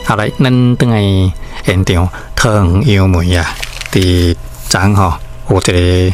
好来，咱等来现场桃园杨梅啊，伫昨吼有一个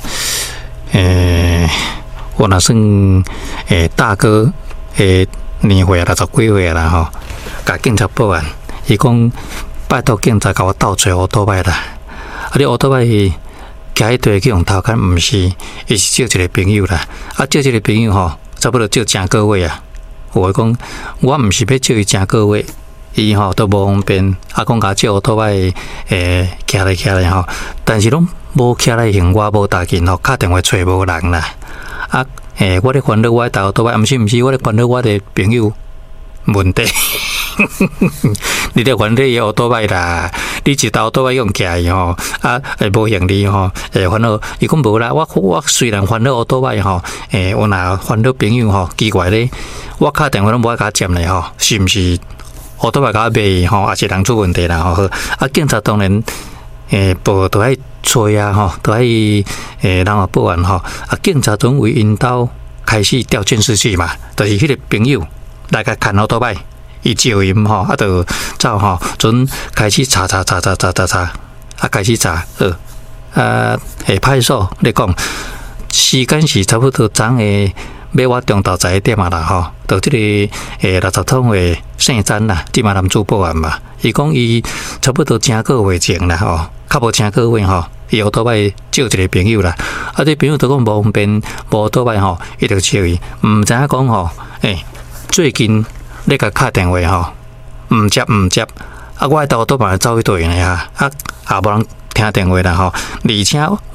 我若算大哥年岁60几岁啦吼，甲警察报案，伊讲拜托警察甲我斗找乌托邦啦，你乌托邦骑迄地去用偷看，毋是，伊是借一个朋友啦，借一个朋友吼，差不多借10个月啊。我讲我毋是要借伊10个月。伊吼都无方便，讲甲借乌托邦徛来吼，但是拢无徛来行，我无打紧吼，打电话找无人啦。我咧烦恼我台乌托邦，毋是，我咧烦恼我的朋友问题。你咧烦恼伊乌托邦啦，你一台乌托邦用徛伊吼，无行李吼，烦恼。伊讲无啦，我虽然烦恼乌托邦吼，我若烦恼朋友吼，奇怪咧，我打电话拢无爱甲接咧吼，是毋是？乌托邦甲卖吼，也是人出问题啦吼。警察当然报都爱催啊吼，都爱人啊报案吼。警察总为因兜开始调监视器嘛，就是迄个朋友来甲看乌托邦，伊招因吼，就走吼，准开始查，开始查派出所咧讲，时间是差不多昨下。要我中昼11点啦吼，到这个60通的姓詹啦，即嘛男主报案嘛。伊讲伊差不多10个月前啦吼，较无10个月吼，伊乌托邦借一个朋友啦。这朋友都讲无方便，无乌托邦吼，伊就借伊，毋知影讲吼，最近咧甲打电话吼，毋接。我到乌托邦走去对呢啊，也无人听电话啦吼，而且